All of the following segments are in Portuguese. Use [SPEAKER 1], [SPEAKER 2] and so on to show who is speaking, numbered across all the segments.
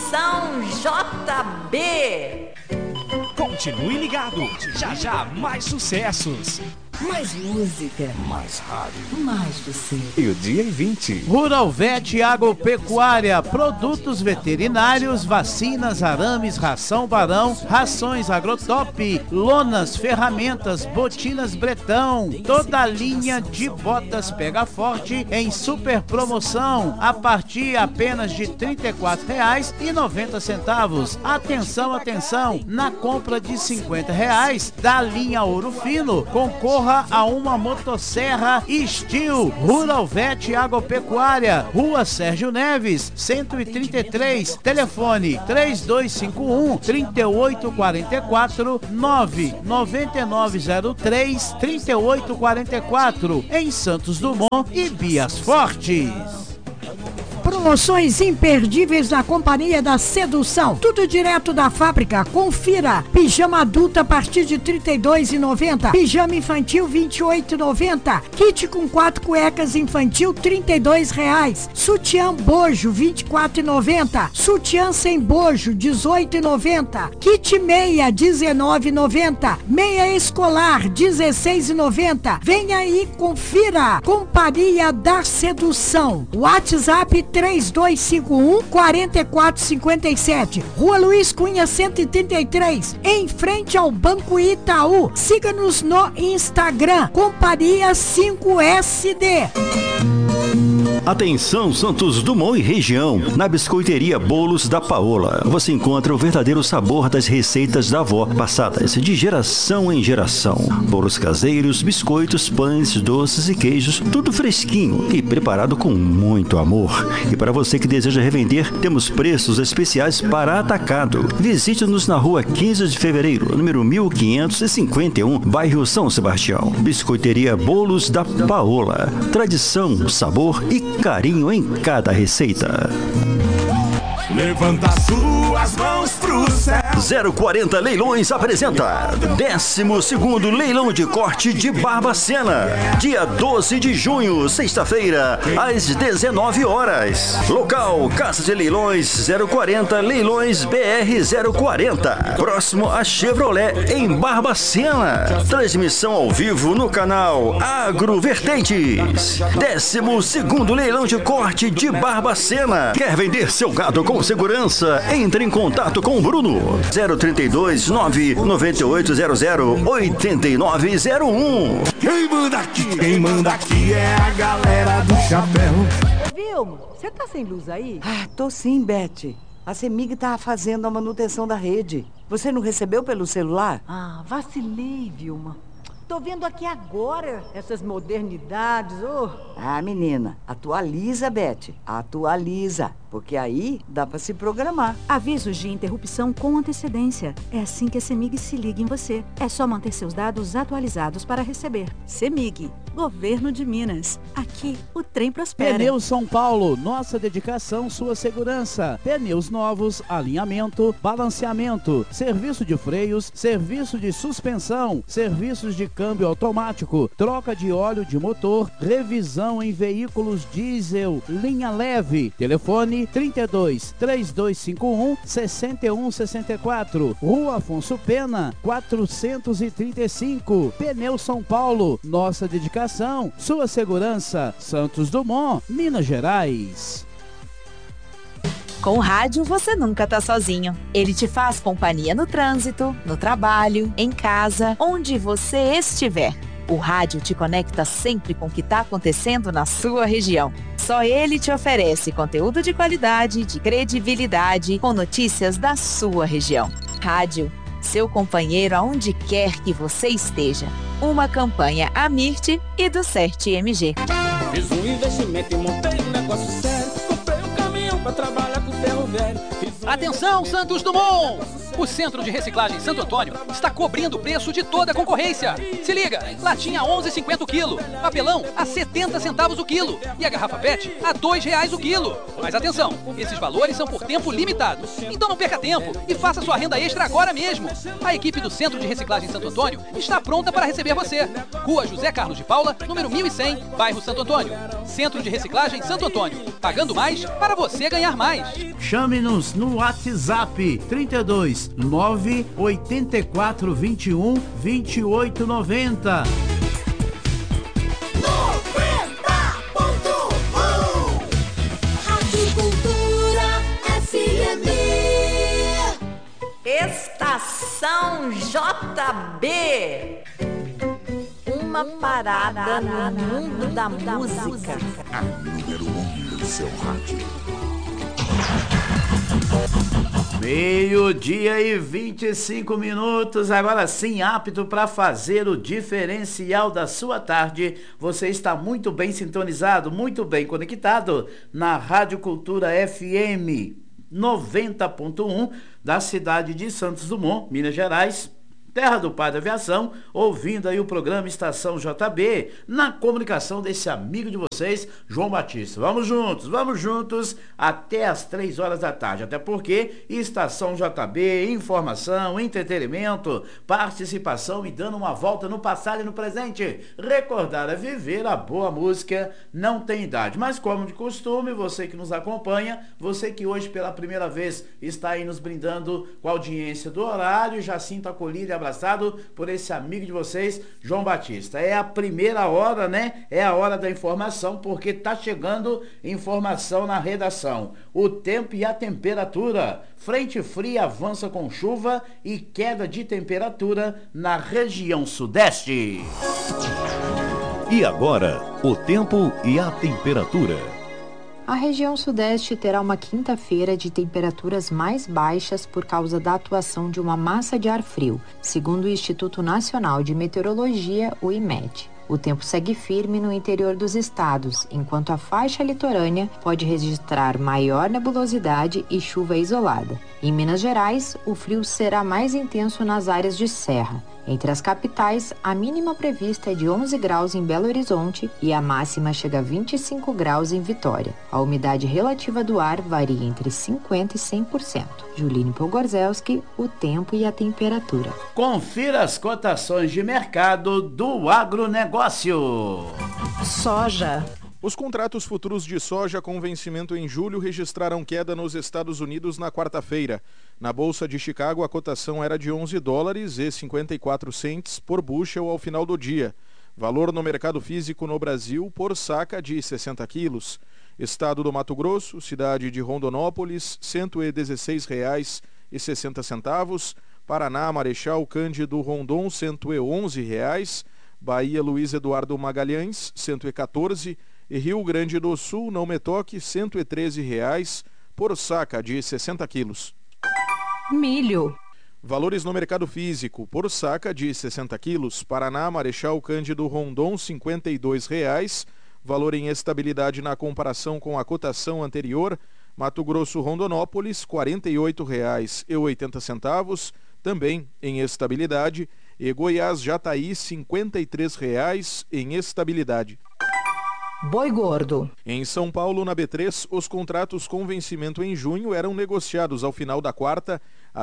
[SPEAKER 1] Atenção, JB!
[SPEAKER 2] Continue ligado, já já mais sucessos.
[SPEAKER 1] Mais música,
[SPEAKER 3] mais rádio,
[SPEAKER 1] mais você.
[SPEAKER 3] E o dia em 20.
[SPEAKER 4] Rural Vet Agropecuária, produtos veterinários, vacinas, arames, ração Barão, rações Agrotop, lonas, ferramentas, botinas Bretão, toda a linha de botas Pega Forte em super promoção, a partir apenas de R$ 34,90. Atenção, atenção, na compra de R$ 50 da linha Ouro Fino, concorra a uma motosserra Steel. Rural Vet Agropecuária, Rua Sérgio Neves, 133, telefone 3251-3844, 99903-3844, em Santos Dumont e Bias Fortes.
[SPEAKER 5] Promoções imperdíveis da Companhia da Sedução. Tudo direto da fábrica. Confira. Pijama adulto a partir de R$ 32,90. Pijama infantil R$ 28,90. Kit com 4 cuecas infantil R$ 32,00. Sutiã bojo R$ 24,90. Sutiã sem bojo R$ 18,90. Kit meia R$ 19,90. Meia escolar R$ 16,90. Venha aí, confira. Companhia da Sedução. WhatsApp 3251-4457. Rua Luiz Cunha 133, em frente ao Banco Itaú. Siga-nos no Instagram, Companhia 5SD.
[SPEAKER 6] Atenção, Santos Dumont e região. Na Biscoiteria Bolos da Paola, você encontra o verdadeiro sabor das receitas da avó, passadas de geração em geração. Bolos caseiros, biscoitos, pães, doces e queijos, tudo fresquinho e preparado com muito amor. E para você que deseja revender, temos preços especiais para atacado. Visite-nos na rua 15 de fevereiro, número 1551, bairro São Sebastião. Biscoiteria Bolos da Paola. Tradição, sabor e carinho em cada receita.
[SPEAKER 7] Levanta suas mãos pro céu.
[SPEAKER 6] 040 Leilões apresenta 12º Leilão de Corte de Barbacena, dia 12 de junho, sexta-feira, às 19 horas. Local: Casa de Leilões 040 Leilões BR 040, próximo a Chevrolet, em Barbacena. Transmissão ao vivo no canal Agrovertentes. 12º Leilão de Corte de Barbacena. Quer vender seu gado com segurança? Entre em contato com o Bruno. 032 99800 8901.
[SPEAKER 7] Quem manda aqui é a galera do chapéu.
[SPEAKER 8] Vilmo, você tá sem luz aí? Ah, tô sim, Beth. A CEMIG tá fazendo a manutenção da rede. Você não recebeu pelo celular?
[SPEAKER 9] Ah, vacilei, Vilma. Tô vendo aqui agora essas modernidades, oh.
[SPEAKER 8] Ah, menina, atualiza, Beth. Atualiza. Porque aí dá pra se programar.
[SPEAKER 10] Avisos de interrupção com antecedência. É assim que a CEMIG se liga em você. É só manter seus dados atualizados para receber. CEMIG, Governo de Minas. Aqui o trem prospera.
[SPEAKER 4] Pneus São Paulo, nossa dedicação, sua segurança. Pneus novos, alinhamento, balanceamento, serviço de freios, serviço de suspensão, serviços de câmbio automático, troca de óleo de motor, revisão em veículos diesel, linha leve. Telefone 32 3251 6164, Rua Afonso Pena 435. Pneus São Paulo, nossa dedicação, sua segurança. Santos Dumont, Minas Gerais.
[SPEAKER 11] Com o rádio você nunca tá sozinho. Ele te faz companhia no trânsito, no trabalho, em casa, onde você estiver. O rádio te conecta sempre com o que está acontecendo na sua região. Só ele te oferece conteúdo de qualidade, de credibilidade, com notícias da sua região. Rádio, seu companheiro aonde quer que você esteja. Uma campanha Amirte e do CERT-MG.
[SPEAKER 12] Fiz um investimento e montei um negócio sério. Comprei um caminhão pra trabalhar com ferro velho.
[SPEAKER 13] Atenção, Santos Dumont! O Centro de Reciclagem Santo Antônio está cobrindo o preço de toda a concorrência. Se liga, latinha 11,50 o quilo, papelão a 70 centavos o quilo e a garrafa PET a R$2 o quilo. Mas atenção, esses valores são por tempo limitado. Então não perca tempo e faça sua renda extra agora mesmo. A equipe do Centro de Reciclagem Santo Antônio está pronta para receber você. Rua José Carlos de Paula, número 1100, bairro Santo Antônio. Centro de Reciclagem Santo Antônio. Pagando mais para você ganhar mais.
[SPEAKER 4] Chame-nos no WhatsApp 32 984 21 2890.
[SPEAKER 1] Estação JB. Uma parada no mundo da música.
[SPEAKER 7] A número 1 do seu rádio.
[SPEAKER 4] 12:25, agora sim apto para fazer o diferencial da sua tarde. Você está muito bem sintonizado, muito bem conectado na Rádio Cultura FM 90.1 da cidade de Santos Dumont, Minas Gerais, terra do pai da aviação, ouvindo aí o programa Estação JB, na comunicação desse amigo de vocês, João Batista. Vamos juntos até as 3 horas da tarde, até porque Estação JB, informação, entretenimento, participação e dando uma volta no passado e no presente. Recordar é viver, a boa música não tem idade, mas como de costume, você que nos acompanha, você que hoje pela primeira vez está aí nos brindando com a audiência do horário, já sinta acolhido e abraçado por esse amigo de vocês, João Batista. É a primeira hora, né? É a hora da informação, porque tá chegando informação na redação. O tempo e a temperatura. Frente fria avança com chuva e queda de temperatura na região sudeste.
[SPEAKER 3] E agora, o tempo e a temperatura.
[SPEAKER 14] A região sudeste terá uma quinta-feira de temperaturas mais baixas por causa da atuação de uma massa de ar frio, segundo o Instituto Nacional de Meteorologia, o IMET. O tempo segue firme no interior dos estados, enquanto a faixa litorânea pode registrar maior nebulosidade e chuva isolada. Em Minas Gerais, o frio será mais intenso nas áreas de serra. Entre as capitais, a mínima prevista é de 11 graus em Belo Horizonte e a máxima chega a 25 graus em Vitória. A umidade relativa do ar varia entre 50% e 100%. Juline Pogorzelski, o tempo e a temperatura.
[SPEAKER 4] Confira as cotações de mercado do agronegócio.
[SPEAKER 15] Soja.
[SPEAKER 16] Os contratos futuros de soja com vencimento em julho registraram queda nos Estados Unidos na quarta-feira. Na Bolsa de Chicago, a cotação era de $11,54 por bushel ao final do dia. Valor no mercado físico no Brasil por saca de 60 quilos. Estado do Mato Grosso, cidade de Rondonópolis, R$ 116,60. Paraná, Marechal Cândido Rondon, R$ 111. Bahia, Luiz Eduardo Magalhães, R$ 114. E Rio Grande do Sul, Não Me Toque, R$ 113 por saca de 60 quilos.
[SPEAKER 15] Milho.
[SPEAKER 16] Valores no mercado físico, por saca de 60 quilos, Paraná, Marechal Cândido Rondon, R$ 52. Valor em estabilidade na comparação com a cotação anterior, Mato Grosso Rondonópolis, R$ 48,80, também em estabilidade, e Goiás Jataí, R$ 53 em estabilidade.
[SPEAKER 15] Boi gordo.
[SPEAKER 16] Em São Paulo, na B3, os contratos com vencimento em junho eram negociados ao final da quarta a R$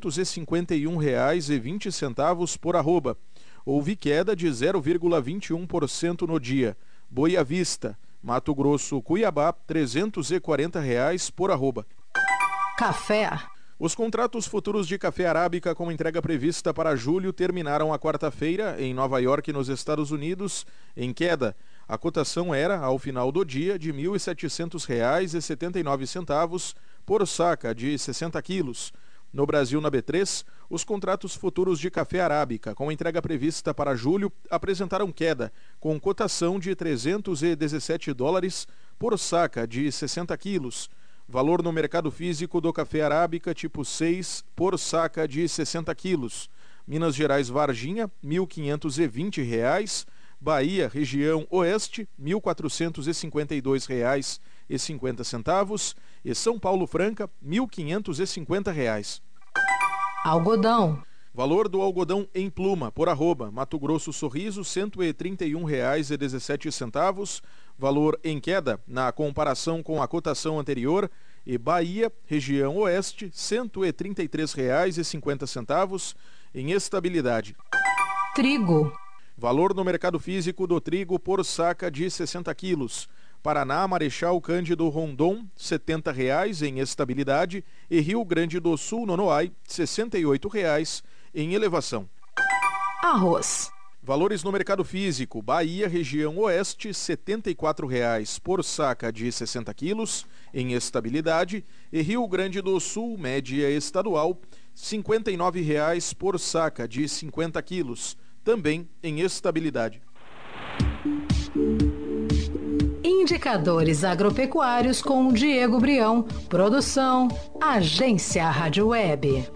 [SPEAKER 16] 351,20 por arroba. Houve queda de 0,21% no dia. Boi à vista, Mato Grosso, Cuiabá, R$ 340 por arroba.
[SPEAKER 15] Café.
[SPEAKER 16] Os contratos futuros de café arábica com entrega prevista para julho terminaram a quarta-feira em Nova York, nos Estados Unidos, em queda. A cotação era, ao final do dia, de R$ 1.700,79 por saca de 60 quilos. No Brasil, na B3, os contratos futuros de café arábica com entrega prevista para julho apresentaram queda, com cotação de $317 por saca de 60 quilos. Valor no mercado físico do café arábica tipo 6 por saca de 60 quilos. Minas Gerais Varginha, R$ 1.520. Bahia, região oeste, R$ 1.452,50. E São Paulo Franca, R$ 1.550.
[SPEAKER 15] Algodão.
[SPEAKER 16] Valor do algodão em pluma, por arroba, Mato Grosso Sorriso, R$ 131,17. Valor em queda, na comparação com a cotação anterior. E Bahia, região oeste, R$ 133,50. Em estabilidade.
[SPEAKER 15] Trigo.
[SPEAKER 16] Valor no mercado físico do trigo por saca de 60 quilos. Paraná, Marechal Cândido Rondon, R$ 70 em estabilidade e Rio Grande do Sul, Nonoai, R$ 68 em elevação.
[SPEAKER 15] Arroz.
[SPEAKER 16] Valores no mercado físico. Bahia, região oeste, R$ 74 por saca de 60 quilos, em estabilidade. E Rio Grande do Sul, média estadual, R$ 59 por saca de 50 quilos, também em estabilidade.
[SPEAKER 15] Indicadores agropecuários com Diego Brião. Produção, Agência Rádio Web.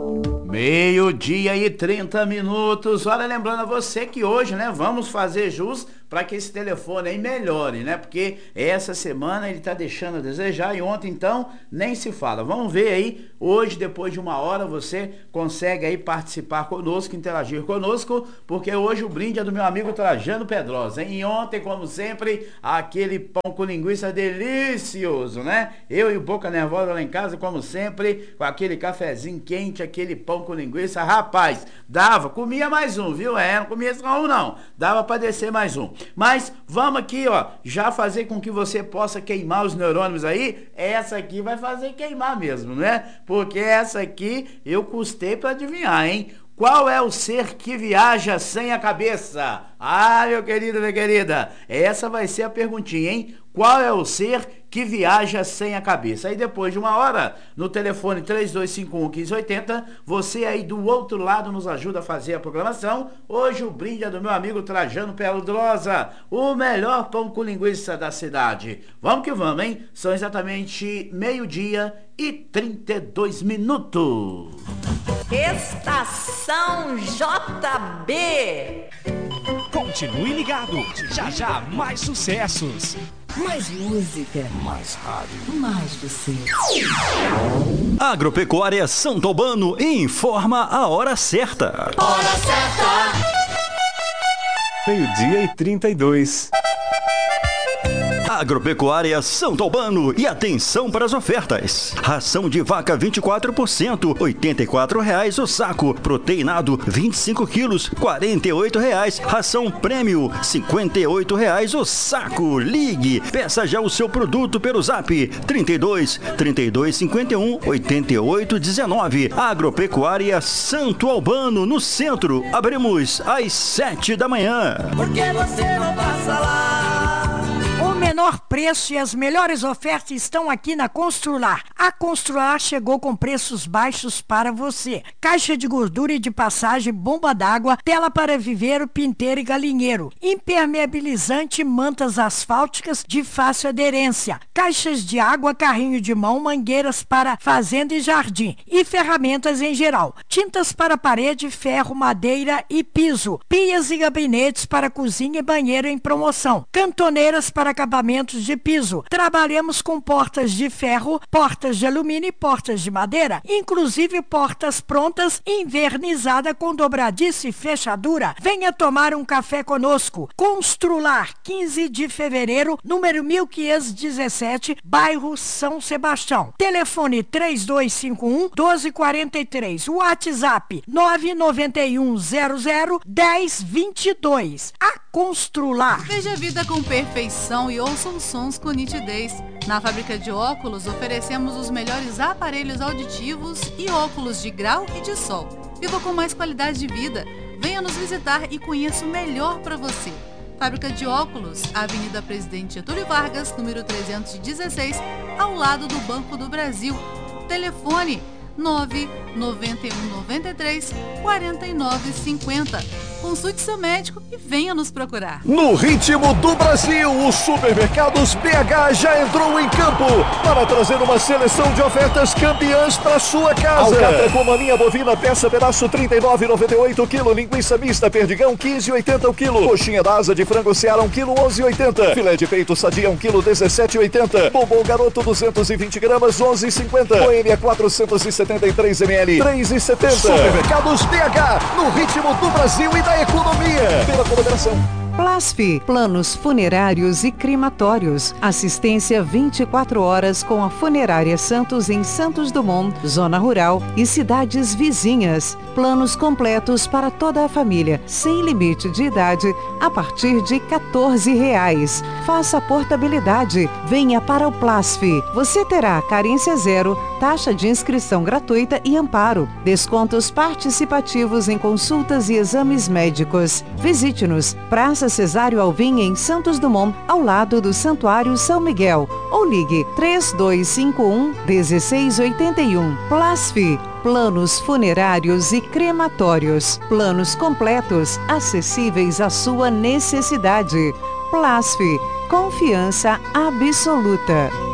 [SPEAKER 4] 12:30. Olha, lembrando a você que hoje, né, vamos fazer jus para que esse telefone aí melhore, né? Porque essa semana ele tá deixando a desejar e ontem, então, nem se fala. Vamos ver aí, hoje, depois de 1 hora, você consegue aí participar conosco, interagir conosco, porque hoje o brinde é do meu amigo Trajano Pedrosa, hein? E ontem, como sempre, aquele pão com linguiça delicioso, né? Eu e o Boca Nervosa lá em casa, como sempre, com aquele cafezinho quente, aquele pão com linguiça, rapaz, comia mais um, viu? Não comia só um não, dava para descer mais um. Mas vamos aqui, ó, já fazer com que você possa queimar os neurônios aí. Essa aqui vai fazer queimar mesmo, né? Porque essa aqui eu custei para adivinhar, hein? Qual é o ser que viaja sem a cabeça? Ah, meu querido, minha querida, essa vai ser a perguntinha, hein? Qual é o ser que viaja sem a cabeça? Aí depois de 1 hora, no telefone 3251-1580, você aí do outro lado nos ajuda a fazer a programação. Hoje o brinde é do meu amigo Trajano Pedrosa, o melhor pão com linguiça da cidade. Vamos que vamos, hein? São exatamente 12:32.
[SPEAKER 1] Estação JB.
[SPEAKER 2] Continue ligado. Já já mais sucessos.
[SPEAKER 1] Mais música.
[SPEAKER 2] Mais rádio.
[SPEAKER 1] Mais você.
[SPEAKER 6] Agropecuária Santo Albano informa a hora certa.
[SPEAKER 1] Hora certa.
[SPEAKER 17] 12:32.
[SPEAKER 6] Agropecuária Santo Albano, e atenção para as ofertas. Ração de vaca 24%, R$ 84,00 o saco. Proteinado 25 quilos, R$ 48,00. Ração prêmio, R$ 58,00 o saco. Ligue, peça já o seu produto pelo Zap 32 52 88 19. Agropecuária Santo Albano, no centro. Abrimos às 7 da manhã.
[SPEAKER 1] Por que você não passa lá?
[SPEAKER 5] O menor preço e as melhores ofertas estão aqui na Constrular. A Constrular chegou com preços baixos para você. Caixa de gordura e de passagem, bomba d'água, tela para viveiro, pinteiro e galinheiro. Impermeabilizante, mantas asfálticas de fácil aderência. Caixas de água, carrinho de mão, mangueiras para fazenda e jardim. E ferramentas em geral. Tintas para parede, ferro, madeira e piso. Pias e gabinetes para cozinha e banheiro em promoção. Cantoneiras para acabamentos de piso. Trabalhamos com portas de ferro, portas de alumínio e portas de madeira, inclusive portas prontas, invernizada com dobradiça e fechadura. Venha tomar um café conosco. Constrular, 15 de fevereiro, número 1517, bairro São Sebastião. Telefone 3251-1243. WhatsApp 991001022. A Constrular.
[SPEAKER 18] Veja a vida com perfeição e ouça os sons com nitidez. Na fábrica de óculos, oferecemos os melhores aparelhos auditivos e óculos de grau e de sol. Viva com mais qualidade de vida. Venha nos visitar e conheça o melhor para você. Fábrica de óculos, Avenida Presidente Getúlio Vargas, número 316, ao lado do Banco do Brasil. Telefone 99193-4950. Consulte seu médico e venha nos procurar.
[SPEAKER 19] No ritmo do Brasil, o Supermercados BH já entrou em campo para trazer uma seleção de ofertas campeãs para sua casa. Alcatra com maminha bovina, peça pedaço R$ 39,98 kg. Linguiça mista perdigão, R$ 15,80 o quilo. Coxinha da asa de frango Ceará, 1 kg, R$ 11,80. Filé de peito sadia, 1 kg, R$ 17,80. Bombom garoto, 220 gramas, R$ 11,50. Boêmia, 473 ml, R$ 3,70. Supermercados BH, no ritmo do Brasil e da economia. Pela moderação.
[SPEAKER 17] Plasfi, planos funerários e crematórios. Assistência 24 horas com a Funerária Santos em Santos Dumont, Zona Rural e cidades vizinhas. Planos completos para toda a família, sem limite de idade, a partir de R$14. Faça a portabilidade. Venha para o Plasfi. Você terá carência zero, taxa de inscrição gratuita e amparo. Descontos participativos em consultas e exames médicos. Visite-nos, Praça Cesário Alvim, em Santos Dumont, ao lado do Santuário São Miguel. Ou ligue 3251-1681. Plasfi. Planos funerários e crematórios. Planos completos, acessíveis à sua necessidade. Plasfi. Confiança absoluta.